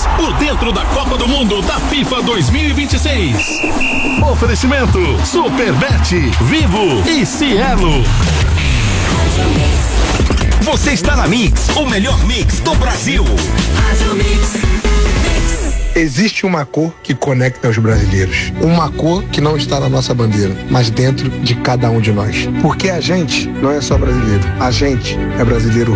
por dentro da Copa do Mundo da FIFA 2026. Oferecimento Superbet, Vivo e Cielo. Você está na Mix, o melhor mix do Brasil. Existe uma cor que conecta os brasileiros. Uma cor que não está na nossa bandeira, mas dentro de cada um de nós. Porque a gente não é só brasileiro. A gente é brasileiro